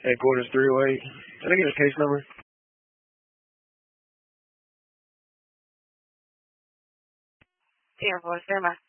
Headquarters 308. Can I get a case number? Air Force, stand by.